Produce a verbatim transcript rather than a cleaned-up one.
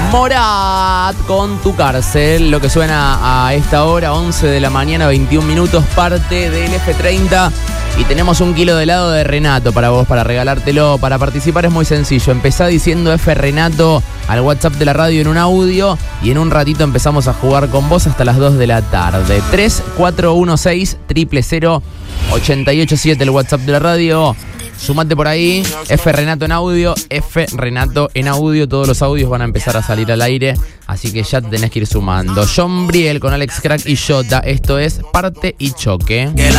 Morat con Tu Cárcel, lo que suena a esta hora, once de la mañana, veintiún minutos, parte del F treinta. Y tenemos un kilo de helado de Renato para vos, para regalártelo. Para participar es muy sencillo. Empezá diciendo F Renato al WhatsApp de la radio en un audio y en un ratito empezamos a jugar con vos hasta las dos de la tarde. tres cuatro uno seis, cero cero cero, ocho ocho siete el WhatsApp de la radio. Sumate por ahí, F Renato en audio, F Renato en audio. Todos los audios van a empezar a salir al aire, así que ya te tenés que ir sumando. John Briel con Alex Crack y Jota. Esto es Parte y Choque.